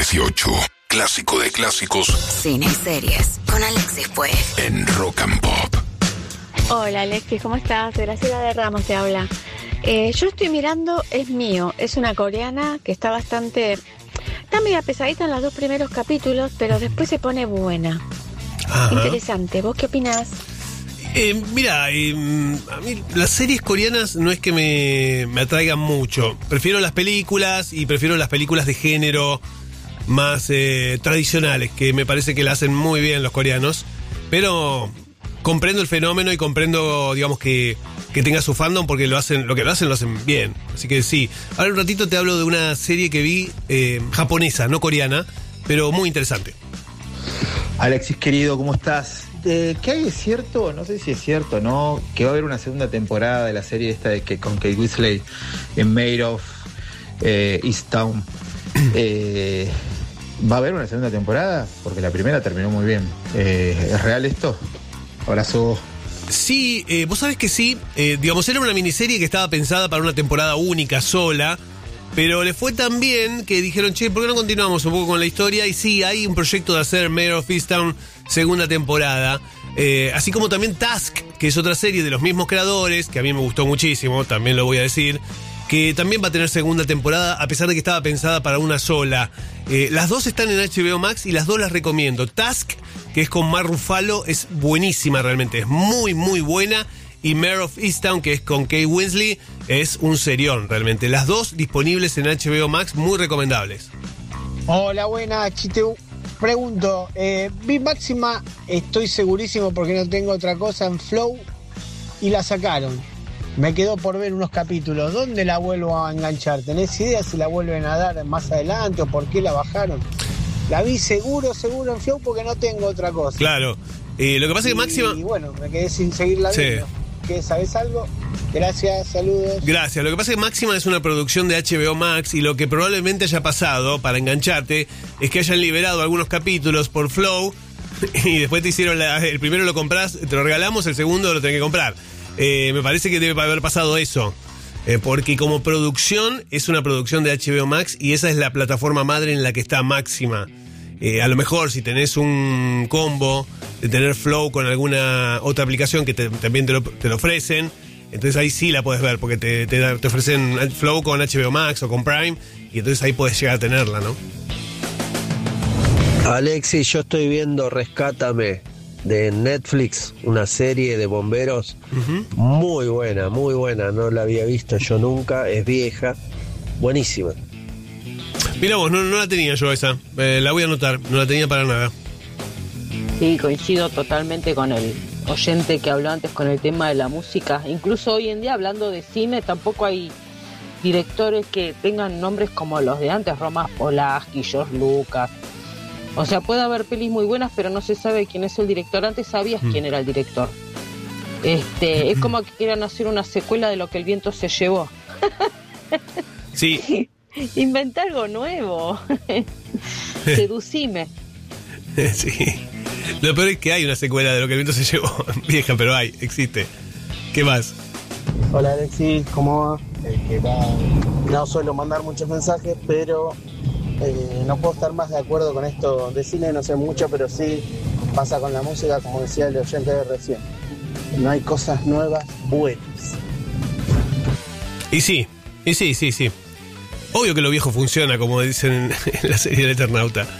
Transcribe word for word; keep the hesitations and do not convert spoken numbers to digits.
dieciocho. Clásico de clásicos. Cine y series con Alexis Puig. En Rock and Pop. Hola Alexis, ¿cómo estás? Graciela de Ramos te habla. Eh, yo estoy mirando Es Mío. Es una coreana que está bastante... Está media pesadita en los dos primeros capítulos, pero después se pone buena. Ajá. Interesante. ¿Vos qué opinás? Eh, mira, eh, a mí las series coreanas no es que me, me atraigan mucho. Prefiero las películas y prefiero las películas de género más eh, tradicionales, que me parece que la hacen muy bien los coreanos. Pero comprendo el fenómeno y comprendo, digamos, que, que tenga su fandom, porque lo hacen, lo que lo hacen, lo hacen bien. Así que sí. Ahora un ratito te hablo de una serie que vi eh, japonesa, no coreana, pero muy interesante. Alexis, querido, ¿cómo estás? Eh, ¿Qué hay de cierto? No sé si es cierto o no, que va a haber una segunda temporada de la serie esta de que con Kate Winslet en Maid of eh, Easttown. Eh, ¿Va a haber una segunda temporada? Porque la primera terminó muy bien. Eh, ¿Es real esto? Abrazo. Sí, eh, vos sabés que sí. Eh, digamos, era una miniserie que estaba pensada para una temporada única, sola. Pero le fue tan bien que dijeron, che, ¿por qué no continuamos un poco con la historia? Y sí, hay un proyecto de hacer Maid of Easttown segunda temporada. Eh, así como también Task, que es otra serie de los mismos creadores, que a mí me gustó muchísimo, también lo voy a decir, que también va a tener segunda temporada, a pesar de que estaba pensada para una sola. Eh, las dos están en H B O Max y las dos las recomiendo. Task, que es con Mark Ruffalo, es buenísima realmente, es muy, muy buena. Y Maid of Easttown, que es con Kate Winslet, es un serión realmente. Las dos disponibles en H B O Max, muy recomendables. Hola, buena, Chiteu. Pregunto, eh, vi Máxima, estoy segurísimo porque no tengo otra cosa en Flow y la sacaron. Me quedó por ver unos capítulos. ¿Dónde la vuelvo a enganchar? ¿Tenés idea si la vuelven a dar más adelante o por qué la bajaron? La vi seguro, seguro en Flow porque no tengo otra cosa. Claro. Eh, lo que pasa es que Máxima... Y bueno, me quedé sin seguirla viendo. Sí. ¿Qué, ¿Sabes algo? Gracias, saludos. Gracias. Lo que pasa es que Máxima es una producción de H B O Max y lo que probablemente haya pasado, para engancharte, es que hayan liberado algunos capítulos por Flow y después te hicieron la, el primero lo comprás, te lo regalamos, el segundo lo tenés que comprar. Eh, me parece que debe haber pasado eso. Eh, porque como producción es una producción de H B O Max y esa es la plataforma madre en la que está Máxima. Eh, a lo mejor si tenés un combo de tener Flow con alguna otra aplicación que te, también te lo, te lo ofrecen, entonces ahí sí la puedes ver, porque te, te, te ofrecen Flow con H B O Max o con Prime, y entonces ahí puedes llegar a tenerla, ¿no? Alexis, yo estoy viendo Rescátame de Netflix, una serie de bomberos. Uh-huh. Muy buena, muy buena, no la había visto yo nunca, es vieja, buenísima. Mira vos, no, no la tenía yo esa, eh, la voy a anotar, no la tenía para nada. Sí, coincido totalmente con el oyente que habló antes con el tema de la música. Incluso hoy en día, hablando de cine, tampoco hay directores que tengan nombres como los de antes, Roman Polanski, George Lucas. O sea, puede haber pelis muy buenas, pero no se sabe quién es el director. Antes sabías mm. quién era el director. Este, es como que quieran hacer una secuela de Lo que el viento se llevó. Sí. Inventa algo nuevo. Seducime. Sí. Lo peor es que hay una secuela de Lo que el viento se llevó. Vieja, pero hay, existe. ¿Qué más? Hola Alexis, ¿cómo va? Eh, que va? No suelo mandar muchos mensajes, pero eh, no puedo estar más de acuerdo con esto de cine, no sé mucho, pero sí pasa con la música, como decía el oyente de recién. No hay cosas nuevas buenas. Y sí, y sí, sí, sí. Obvio que lo viejo funciona, como dicen en la serie del Eternauta.